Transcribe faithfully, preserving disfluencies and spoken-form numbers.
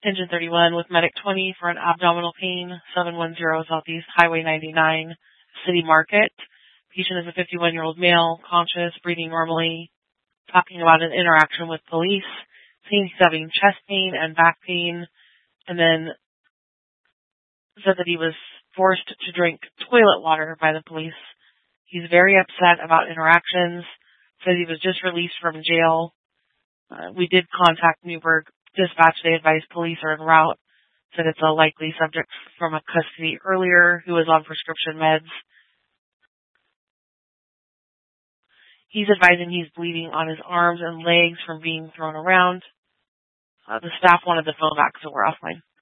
Engine thirty-one with Medic twenty for an abdominal pain, seven one zero Southeast Highway ninety-nine, City Market. Patient is a fifty-one-year-old male, conscious, breathing normally, talking about an interaction with police, saying he's having chest pain and back pain, and then said that he was forced to drink toilet water by the police. He's very upset about interactions, says he was just released from jail. Uh, we did contact Newburgh Dispatch. They advised police are en route, said it's a likely subject from a custody earlier who was on prescription meds. He's advising he's bleeding on his arms and legs from being thrown around. Uh, the staff wanted the phone back, so we're offline.